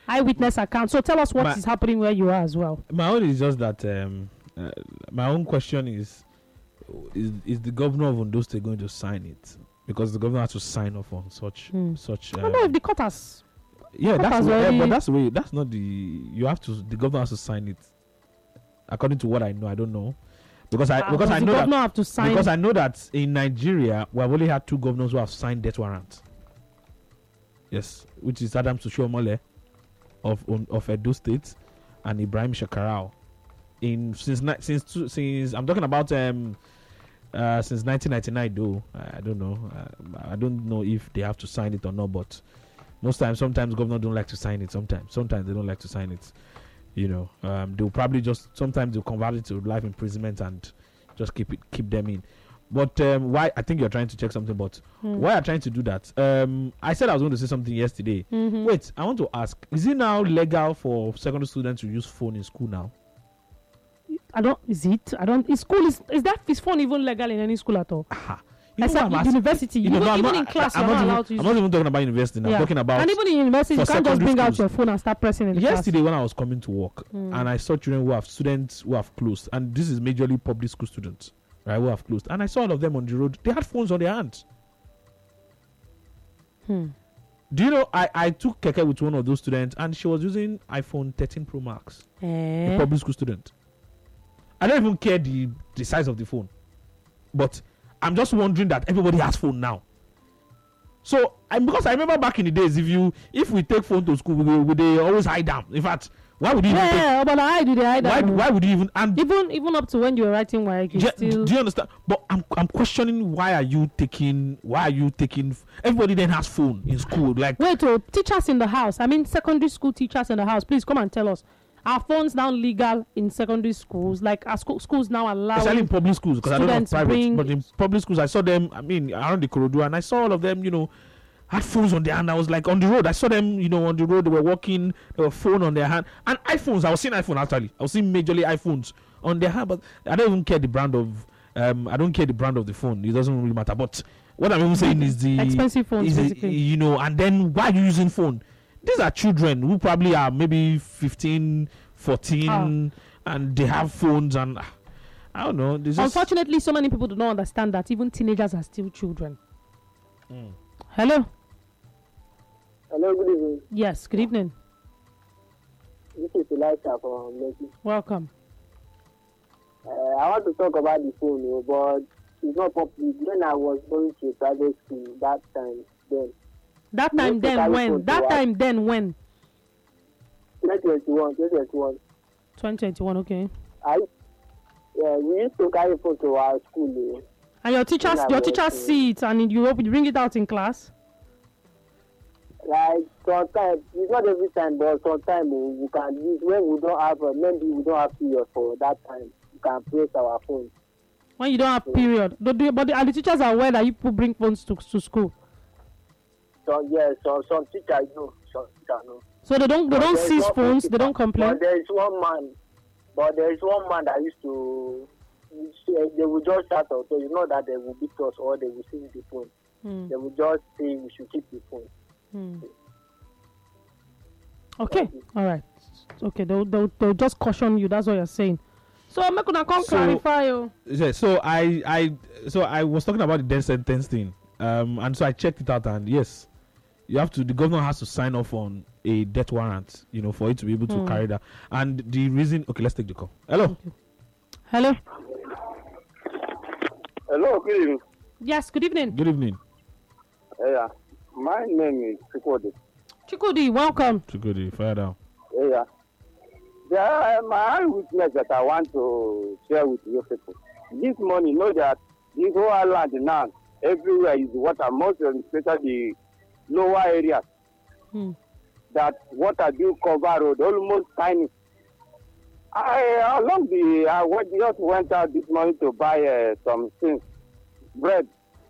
eyewitness account. So tell us what is happening where you are as well. My own is just that my own question is the governor of Ondo State going to sign it? Because the governor has to sign off on such. I don't know if the court has. Yeah, but that's the way. That's not the. You have to. The governor has to sign it. According to what I know, I don't know, because I know that have to sign. Because I know that in Nigeria we have only had 2 governors who have signed death warrants. Yes, which is Adams Oshiomhole of Edo State and Ibrahim Shekarau. Since I'm talking about since 1999 though. I don't know. I don't know if they have to sign it or not, but sometimes governors don't like to sign it. Sometimes they don't like to sign it. They'll probably sometimes they'll convert it to life imprisonment and just keep them in. But why? I think you're trying to check something. But why are trying to do that? I said I was going to say something yesterday. Wait, I want to ask: is it now legal for secondary students to use phone in school now? Is phone even legal in any school at all? Except in university. Even in class, you're not allowed to use it. I'm not even talking about university now. I'm talking about. And even in university, you can't just bring out your phone and start pressing in the class. Yesterday, when I was coming to work, and I saw students who have closed, and this is majorly public school students, right, who have closed, and I saw all of them on the road. They had phones on their hands. Do you know, I took keke with one of those students, and she was using iPhone 13 Pro Max. A public school student. I don't even care the size of the phone, but I'm just wondering that everybody has phone now. So because I remember back in the days, if we take phone to school, would they always hide them? In fact, why would you even but I do they hide them? Why would you even even up to when you were writing still... Do you understand? But I'm questioning why are you taking everybody then has phone in school? Like, wait, teachers in the house. I mean secondary school teachers in the house, please come and tell us. Are phones now legal in secondary schools? Like, are schools now allowing? Especially in public schools, because I don't know private. But in public schools, I saw them. I mean, around the Korodu, and I saw all of them. Had phones on their hand. I was like on the road. I saw them. On the road, they were walking. They were phone on their hand and iPhones. I was seeing iPhone actually. I was seeing majorly iPhones on their hand. But I don't even care the brand of. I don't care the brand of the phone. It doesn't really matter. But what I'm even saying is the expensive phones, basically. And then why are you using phone? These are children who probably are maybe 15, 14, and they have phones, and I don't know. Unfortunately, so many people do not understand that even teenagers are still children. Hello. Hello, good evening. Yes, good evening. This is Elisha from Lekki. Welcome. I want to talk about the phone, but it's not popular. When I was going to private school that time, then. That time then when? 2021. 2021, okay. We used to carry phone to our school. And your teachers see it and you bring it out in class? Like sometimes, it's not every time, but sometimes we can use when we don't have maybe we don't have period for that time. We can press our phone. When you don't have period, but the teachers are aware that you people bring phones to school. Some teachers know, some teachers know. So they don't seize phones, they don't complain. But there is one man that used to. They will just shout out. So it's not that they will beat us or they will seize the phone. They will just say we should keep the phone. Okay, all right. Okay, they'll just caution you. That's what you're saying. So I'm not gonna clarify you. Yeah, so I was talking about the death sentence thing, and so I checked it out, and yes, the governor has to sign off on a death warrant, for it to be able to carry that. And the reason, okay, let's take the call. Hello. Okay. Hello. Hello, good evening. Yes, good evening. Good evening. Yeah, my name is Chikodi. Chikodi, welcome. Chikodi, fire down. Yeah. There are my witness that I want to share with you people. This morning, know that this whole island now, everywhere is water, most especially the lower areas. That water do cover road, almost tiny. I just went out this morning to buy some things, bread.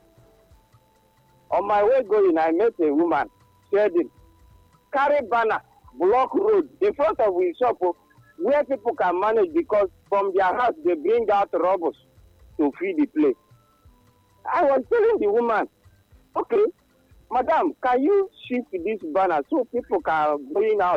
On my way going, I met a woman, shedding, carry banner, block road in front of his shop where people can manage because from their house they bring out robbers to feed the place. I was telling the woman, okay, madam, can you shift this banner so people can bring out